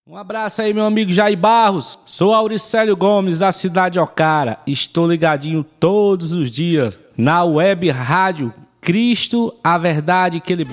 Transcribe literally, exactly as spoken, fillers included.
Um abraço aí, meu amigo Jair Barros. Sou Auricélio Gomes, da cidade de Ocara. Estou ligadinho todos os dias na web rádio Cristo, a verdade que ele